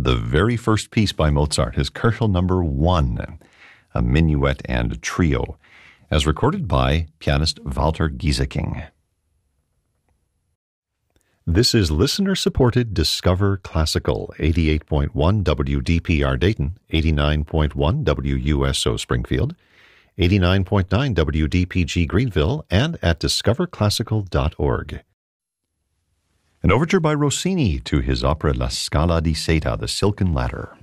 the very first piece by Mozart, his Köchel number 1, a minuet and trio, as recorded by pianist Walter Gieseking. This is listener-supported Discover Classical, 88.1 WDPR Dayton, 89.1 WUSO Springfield, 89.9 WDPG Greenville, and at discoverclassical.org. An overture by Rossini to his opera La Scala di Seta, The Silken Ladder.